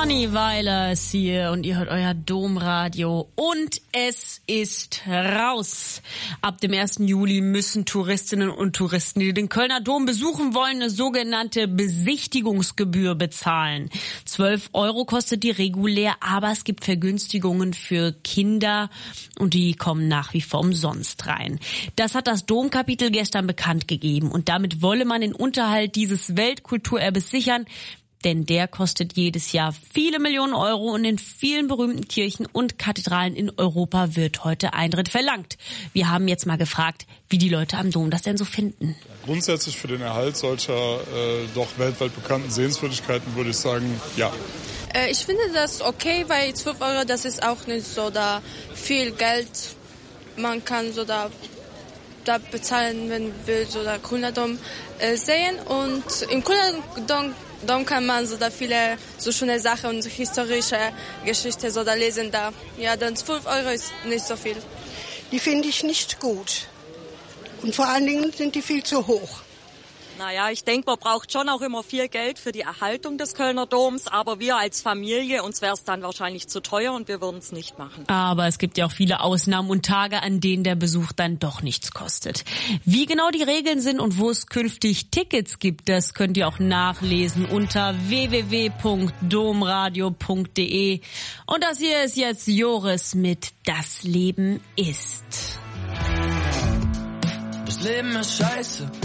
Johnny Weiler ist hier und ihr hört euer Domradio und es ist raus. Ab dem 1. Juli müssen Touristinnen und Touristen, die den Kölner Dom besuchen wollen, eine sogenannte Besichtigungsgebühr bezahlen. 12 € kostet die regulär, aber es gibt Vergünstigungen für Kinder und die kommen nach wie vor umsonst rein. Das hat das Domkapitel gestern bekannt gegeben und damit wolle man den Unterhalt dieses Weltkulturerbes sichern, denn der kostet jedes Jahr viele Millionen Euro und in vielen berühmten Kirchen und Kathedralen in Europa wird heute Eintritt verlangt. Wir haben jetzt mal gefragt, wie die Leute am Dom das denn so finden. Grundsätzlich für den Erhalt solcher doch weltweit bekannten Sehenswürdigkeiten würde ich sagen, ja. Ich finde das okay, weil 12 €, das ist auch nicht so da viel Geld. Man kann so da bezahlen, wenn man will, so der Kölner Dom sehen. Und im Kölner Dom kann man so da viele so schöne Sachen und historische Geschichte so da lesen da. Ja, dann 12 € ist nicht so viel. Die finde ich nicht gut. Und vor allen Dingen sind die viel zu hoch. Naja, ich denke, man braucht schon auch immer viel Geld für die Erhaltung des Kölner Doms, aber wir als Familie, uns wäre es dann wahrscheinlich zu teuer und wir würden es nicht machen. Aber es gibt ja auch viele Ausnahmen und Tage, an denen der Besuch dann doch nichts kostet. Wie genau die Regeln sind und wo es künftig Tickets gibt, das könnt ihr auch nachlesen unter www.domradio.de. Und das hier ist jetzt Joris mit Das Leben ist. Das Leben ist scheiße.